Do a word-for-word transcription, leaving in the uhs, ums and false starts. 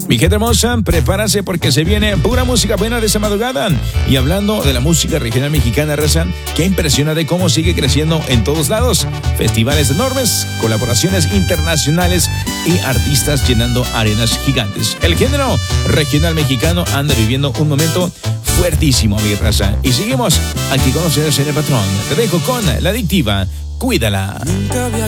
Mi gente hermosa, prepárase porque se viene pura música buena de esa madrugada. Y hablando de la música regional mexicana, raza, qué impresiona de cómo sigue creciendo en todos lados. Festivales enormes, colaboraciones internacionales y artistas llenando arenas gigantes. El género regional mexicano anda viviendo un momento fuertísimo, mi raza. Y seguimos aquí con ustedes en el patrón. Te dejo con La Adictiva. Cuídala. Nunca había